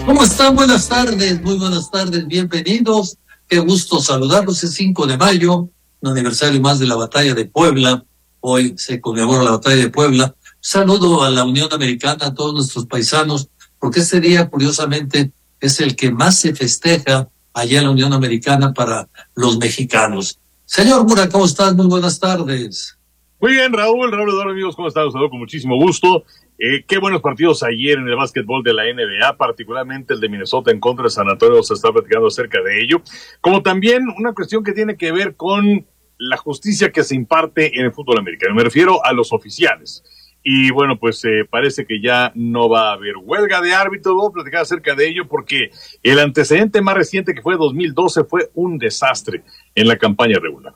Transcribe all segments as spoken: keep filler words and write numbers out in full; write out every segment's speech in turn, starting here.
¿Cómo están? Buenas tardes, muy buenas tardes, bienvenidos. Qué gusto saludarlos. Es cinco de mayo, un aniversario más de la Batalla de Puebla. Hoy se conmemora la Batalla de Puebla. Saludo a la Unión Americana, a todos nuestros paisanos, porque este día, curiosamente, es el que más se festeja allá en la Unión Americana para los mexicanos. Señor Mura, ¿cómo estás? Muy buenas tardes. Muy bien, Raúl, Raúl Eduardo, amigos, ¿cómo están? Los saludo con muchísimo gusto. Eh, qué buenos partidos ayer en el básquetbol de la N B A, particularmente el de Minnesota en contra de San Antonio, se está platicando acerca de ello, como también una cuestión que tiene que ver con la justicia que se imparte en el fútbol americano. Me refiero a los oficiales. Y bueno, pues eh, parece que ya no va a haber huelga de árbitros. Vamos a platicar acerca de ello porque el antecedente más reciente, que fue dos mil doce, fue un desastre en la campaña regular.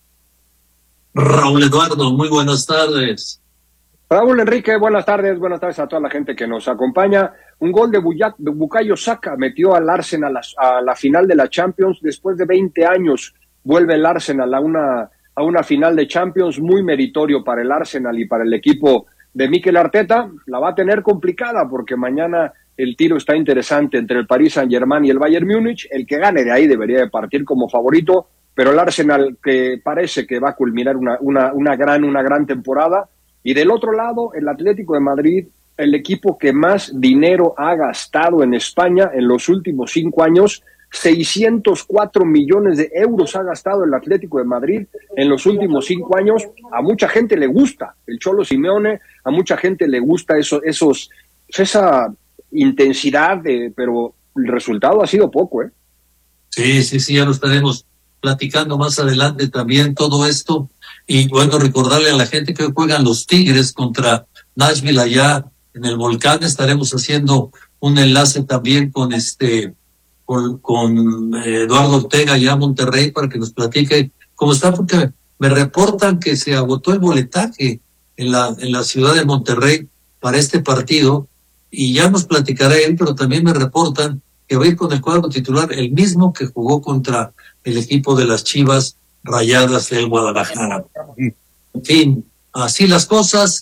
Raúl Eduardo, muy buenas tardes. Raúl Enrique, buenas tardes, buenas tardes a toda la gente que nos acompaña. Un gol de, Buya, de Bukayo Saka metió al Arsenal a la, a la final de la Champions. Después de veinte años vuelve el Arsenal a una, a una final de Champions, muy meritorio para el Arsenal y para el equipo de Mikel Arteta. La va a tener complicada porque mañana el tiro está interesante entre el Paris Saint-Germain y el Bayern Múnich. El que gane de ahí debería de partir como favorito, pero el Arsenal, que parece que va a culminar una, una, una, gran, una gran temporada. Y del otro lado, el Atlético de Madrid, el equipo que más dinero ha gastado en España en los últimos cinco años, seiscientos cuatro millones de euros ha gastado el Atlético de Madrid en los últimos cinco años. A mucha gente le gusta el Cholo Simeone, a mucha gente le gusta eso, esos, esa intensidad, de, pero el resultado ha sido poco, ¿eh? Sí, sí, sí, ya lo estaremos platicando más adelante también todo esto. Y bueno, recordarle a la gente que hoy juegan los Tigres contra Nashville allá en el Volcán. Estaremos haciendo un enlace también con este con, con Eduardo Ortega allá en Monterrey para que nos platique cómo está, porque me reportan que se agotó el boletaje en la en la ciudad de Monterrey para este partido, y ya nos platicará él, pero también me reportan que va a ir con el cuadro titular, el mismo que jugó contra el equipo de las Chivas Rayadas del Guadalajara. En fin, así las cosas.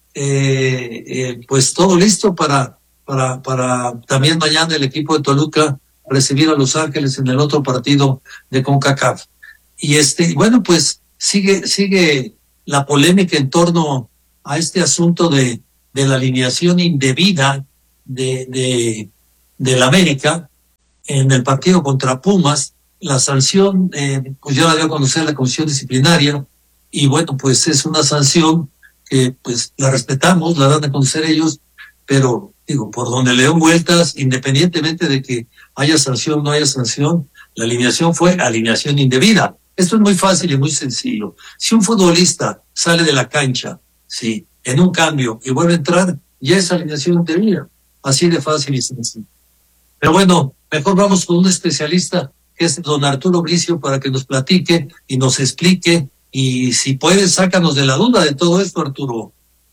Eh, eh, pues todo listo para, para, para también mañana el equipo de Toluca recibir a Los Ángeles en el otro partido de CONCACAF. Y este, bueno, pues sigue, sigue la polémica en torno a este asunto de, de la alineación indebida de, de, del América en el partido contra Pumas. La sanción, eh, pues ya la dio a conocer la Comisión Disciplinaria, y bueno, pues es una sanción que pues la respetamos, la dan a conocer ellos, pero digo, por donde le den vueltas, independientemente de que haya sanción o no haya sanción, la alineación fue alineación indebida. Esto es muy fácil y muy sencillo. Si un futbolista sale de la cancha, sí, en un cambio y vuelve a entrar, ya es alineación indebida. Así de fácil y sencillo. Pero bueno, mejor vamos con un especialista, que es don Arturo Bricio, para que nos platique y nos explique, y si puedes, sácanos de la duda de todo esto, Arturo.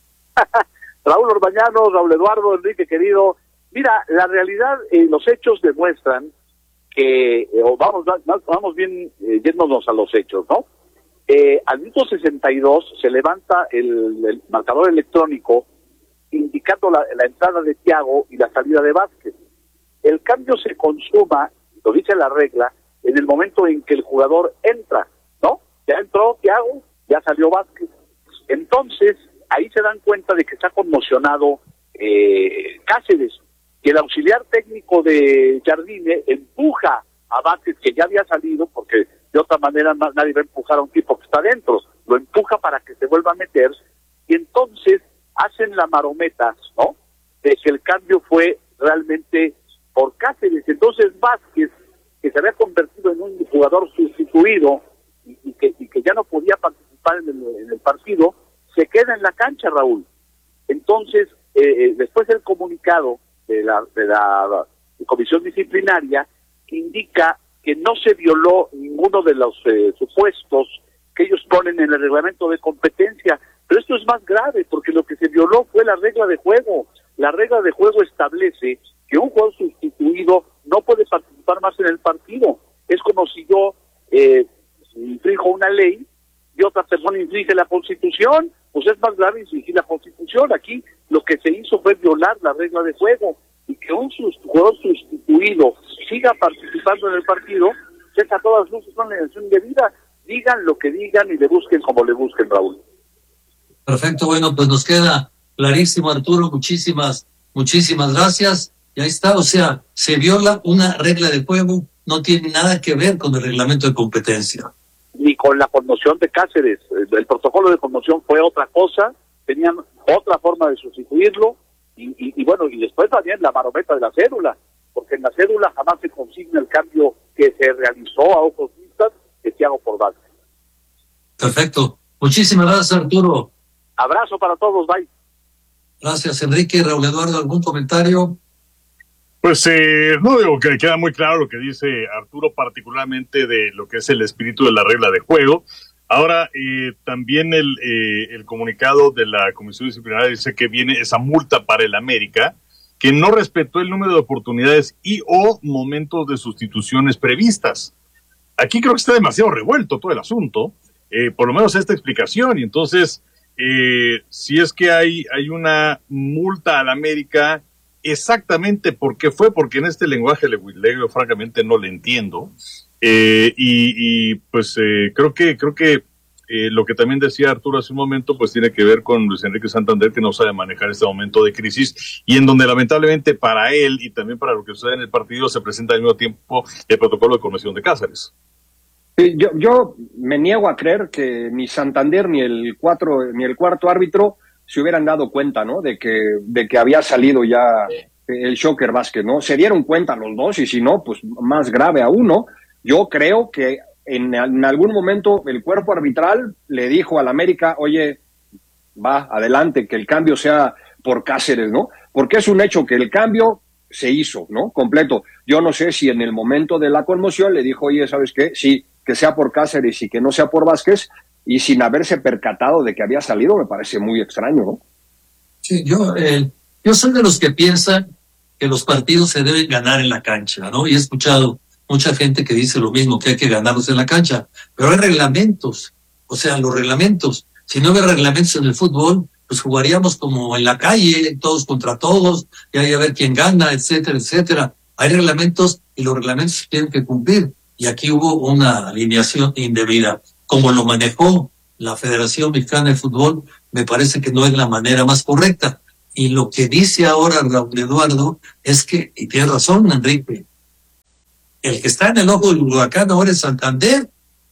Raúl Orbañano, Raúl Eduardo, Enrique querido, mira, la realidad, eh, los hechos demuestran que, eh, vamos vamos bien eh, yéndonos a los hechos, ¿no? Eh, al minuto sesenta y dos se levanta el, el marcador electrónico indicando la, la entrada de Thiago y la salida de Vázquez. El cambio se consuma, lo dice la regla, en el momento en que el jugador entra, ¿no? Ya entró Thiago, ya salió Vázquez. Entonces, ahí se dan cuenta de que está conmocionado eh, Cáceres, y el auxiliar técnico de Jardine empuja a Vázquez, que ya había salido, porque de otra manera nadie va a empujar a un tipo que está dentro, lo empuja para que se vuelva a meter, y entonces hacen la marometa, ¿no?, de que el cambio fue realmente por Cáceres. Entonces Vázquez, que se había convertido en un jugador sustituido y, y, que, y que ya no podía participar en el, en el partido, se queda en la cancha, Raúl. Entonces, eh, después el comunicado de la, de la comisión disciplinaria indica que no se violó ninguno de los eh, supuestos que ellos ponen en el reglamento de competencia. Pero esto es más grave, porque lo que se violó fue la regla de juego. La regla de juego establece que un jugador sustituido no puede participar más en el partido. Es como si yo eh, infrinjo una ley y otra persona infringe la Constitución. Pues es más grave infringir la Constitución. Aquí lo que se hizo fue violar la regla de juego. Y, que un jugador sustituido siga participando en el partido, es a todas luces una elección de vida. Digan lo que digan y le busquen como le busquen, Raúl. Perfecto, bueno, pues nos queda clarísimo, Arturo, muchísimas, muchísimas gracias. Y ahí está, o sea, se viola una regla de juego, no tiene nada que ver con el reglamento de competencia. Ni con la conmoción de Cáceres, el, el protocolo de conmoción fue otra cosa, tenían otra forma de sustituirlo, y, y, y bueno, y después también la marometa de la cédula, porque en la cédula jamás se consigna el cambio que se realizó a ojos vistas de Thiago por Vázquez. Perfecto, muchísimas gracias, Arturo. Abrazo para todos, bye. Gracias, Enrique. Raúl Eduardo, ¿algún comentario? Pues eh, no digo que queda muy claro lo que dice Arturo, particularmente de lo que es el espíritu de la regla de juego. Ahora, eh, también el, eh, el comunicado de la Comisión Disciplinaria dice que viene esa multa para el América, que no respetó el número de oportunidades y o momentos de sustituciones previstas. Aquí creo que está demasiado revuelto todo el asunto, eh, por lo menos esta explicación, y entonces, eh, si es que hay, hay una multa al América, exactamente por qué fue, porque en este lenguaje leguilego francamente no le entiendo, eh, y, y pues eh, creo que creo que eh, lo que también decía Arturo hace un momento pues tiene que ver con Luis Enrique Santander, que no sabe manejar este momento de crisis y en donde lamentablemente para él y también para lo que sucede en el partido se presenta al mismo tiempo el protocolo de conmoción de Cáceres. Yo, yo me niego a creer que ni Santander ni el cuatro ni el cuarto árbitro se hubieran dado cuenta, ¿no? De que de que había salido ya el Shocker Vázquez, ¿no? Se dieron cuenta los dos y si no, pues más grave aún, ¿no? Yo creo que en, en algún momento el cuerpo arbitral le dijo al América, oye, va, adelante, que el cambio sea por Cáceres, ¿no? Porque es un hecho que el cambio se hizo, ¿no? Completo. Yo no sé si en el momento de la conmoción le dijo, oye, ¿sabes qué? Sí, que sea por Cáceres y que no sea por Vázquez, y sin haberse percatado de que había salido, me parece muy extraño, ¿no? Sí, yo, eh, yo soy de los que piensan que los partidos se deben ganar en la cancha, ¿no? Y he escuchado mucha gente que dice lo mismo, que hay que ganarlos en la cancha, pero hay reglamentos, o sea, los reglamentos. Si no hubiera reglamentos en el fútbol, pues jugaríamos como en la calle, todos contra todos, y hay a ver quién gana, etcétera, etcétera. Hay reglamentos y los reglamentos se tienen que cumplir. Y aquí hubo una alineación indebida. Como lo manejó la Federación Mexicana de Fútbol, me parece que no es la manera más correcta. Y lo que dice ahora Raúl Eduardo es que, y tiene razón Enrique, el que está en el ojo del huracán ahora es Santander.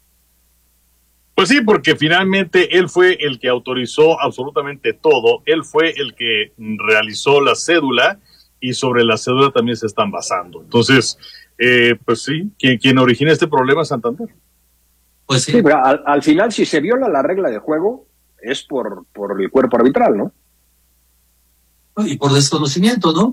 Pues sí, porque finalmente él fue el que autorizó absolutamente todo, él fue el que realizó la cédula y sobre la cédula también se están basando. Entonces, eh, pues sí, quien, quien origina este problema es Santander. Pues sí. Sí, pero al, al final, si se viola la regla de juego, es por, por el cuerpo arbitral, ¿no? Y por desconocimiento, ¿no?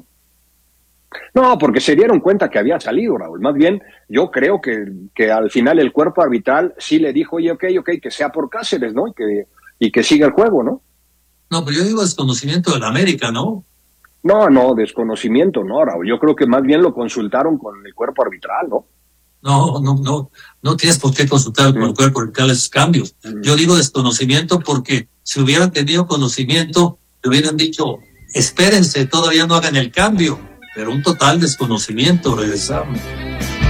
No, porque se dieron cuenta que había salido, Raúl. Más bien, yo creo que, que al final el cuerpo arbitral sí le dijo, oye, ok, ok, que sea por Cáceres, ¿no? Y que, y que siga el juego, ¿no? No, pero yo digo desconocimiento de la América, ¿no? No, no, desconocimiento, no, Raúl. Yo creo que más bien lo consultaron con el cuerpo arbitral, ¿no? No, no, no, no tienes por qué consultar con el cuerpo arbitral esos cambios. Yo digo desconocimiento porque si hubieran tenido conocimiento, le hubieran dicho, espérense, todavía no hagan el cambio. Pero un total desconocimiento, regresamos.